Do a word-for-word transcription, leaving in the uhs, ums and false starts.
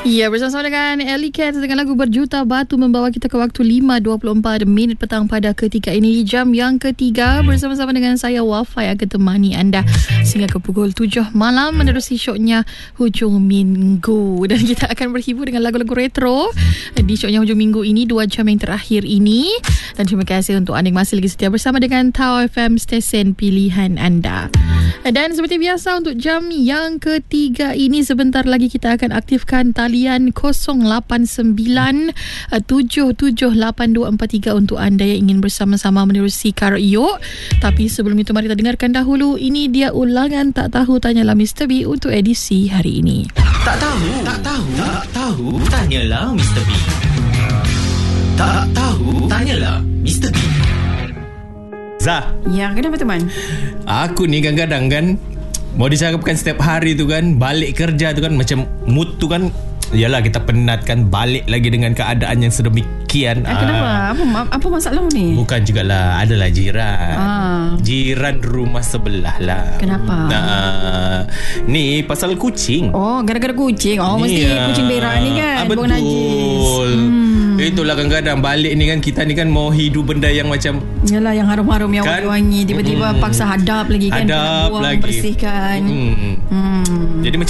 Ya, bersama-sama dengan Ellie Cat dengan lagu Berjuta Batu membawa kita ke waktu lima dua puluh empat minit petang pada ketika ini, jam yang ketiga, bersama-sama dengan saya Wafa yang akan temani anda sehingga ke pukul tujuh malam menerusi syoknya Hujung Minggu, dan kita akan berhibur dengan lagu-lagu retro di syoknya Hujung Minggu ini, dua jam yang terakhir ini. Dan terima kasih untuk anda yang masih lagi setia bersama dengan Tau F M, stesen pilihan anda. Dan seperti biasa untuk jam yang ketiga ini, sebentar lagi kita akan aktifkan talian kosong lapan sembilan tujuh tujuh lapan dua empat tiga untuk anda yang ingin bersama-sama menerusi karaoke. Tapi sebelum itu, mari kita dengarkan dahulu. Ini dia ulangan Tak Tahu Tanyalah Mister B untuk edisi hari ini. Tak tahu, tak tahu, tak tahu, tanyalah Mister B. Tak tahu, tanyalah Mister B. Zah. Ya, kenapa teman? Aku ni kadang-kadang kan mau dicakapkan setiap hari tu kan, balik kerja tu kan macam mood tu kan, yalah kita penat kan, balik lagi dengan keadaan yang sedemikian. Eh, kenapa? Apa, apa masalah ni? Bukan jugalah, adalah jiran. Ah. Jiran rumah sebelah lah. Kenapa? Nah, ni pasal kucing. Oh, gara-gara kucing. Oh, mesti Ya. kucing berak ni kan, Ah, buang najis. betul. Hmm. Itulah kadang-kadang balik ni kan, kita ni kan mau hidup benda yang macam Yalah, yang harum-harum, yang kan? wangi-wangi. Tiba-tiba Mm-mm. paksa hadap lagi kan, hadap buang, lagi, bersihkan. Mm-mm. Hmm. Jadi macam